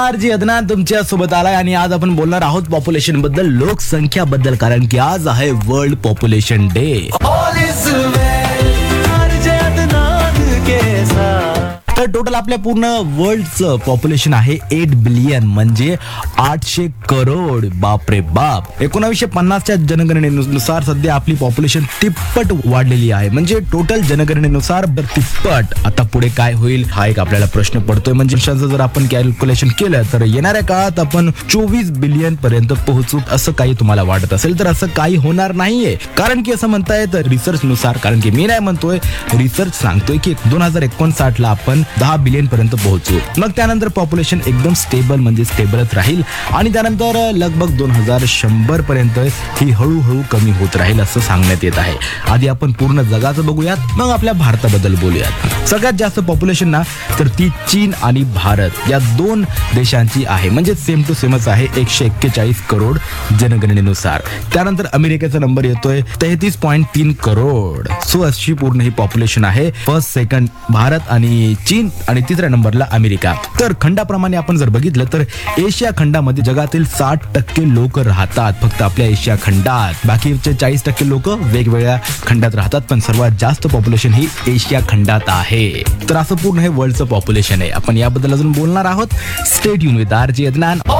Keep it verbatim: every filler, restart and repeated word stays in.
RG Adnan तुमच्या सोबत आलाय आणि आज आपण बोलणार आहोत पॉप्युलेशन बद्दल, लोकसंख्या बद्दल, कारण की आज आहे वर्ल्ड पॉप्युलेशन डे. तर टोटल आपल्या पूर्ण वर्ल्डचं पॉप्युलेशन आहे एट बिलियन म्हणजे आठशे करोड. बापरे बाप. एकोणावीसशे पन्नासच्या जनगणनेनुसार सध्या आपली पॉप्युलेशन तिप्पट वाढलेली आहे. म्हणजे टोटल जनगणनेनुसार तिप्पट. आता पुढे काय होईल हा एक आपल्याला प्रश्न पडतोय. म्हणजे जर आपण कॅल्क्युलेशन केलं तर येणाऱ्या काळात आपण चोवीस बिलियन पर्यंत पोहोचू असं काही तुम्हाला वाटत असेल तर असं काही होणार नाहीये. कारण की असं म्हणताय तर रिसर्च नुसार, कारण की मी नाही म्हणतोय, रिसर्च सांगतोय की दोन हजार एकोणसाठ ला आपण दहा बिलियन पर्यंत पोहोचू. मग त्यानंतर पॉप्युलेशन एकदम स्टेबल म्हणजे स्टेबलच राहील आणि त्यानंतर लगभग दोन हजार शंभर पर्यंत ही हळूहळू कमी होत राहील असं सांगण्यात येत आहे. आधी आपण पूर्ण जगाचं बघूयात, मग आपल्या भारताबद्दल बोलूयात. सगळ्यात जास्त पॉप्युलेशन ना तर ती चीन आणि भारत या दोन देशांची आहे. म्हणजे सेम टू सेमच आहे, एकशे एक्केचाळीस करोड जनगणनेनुसार. त्यानंतर अमेरिकेचा नंबर येतोय तेहतीस पॉईंट तीन करोड. सो अशी पूर्ण ही पॉप्युलेशन आहे. फर्स्ट सेकंड भारत आणि चीन आणि तिसऱ्या नंबरला अमेरिका. तर खंडाप्रमाणे आपण जर बघितलं तर एशिया खंडामध्ये जगातील साठ टक्के लोक राहतात फक्त आपल्या एशिया खंडात. बाकीचे चाळीस टक्के लोक वेगवेगळ्या खंडात राहतात, पण सर्वात जास्त पॉप्युलेशन ही एशिया खंडात आहे. तर असं पूर्ण हे वर्ल्डचं पॉप्युलेशन आहे. आपण याबद्दल अजून बोलणार आहोत. Stay tune with RJ Adnan.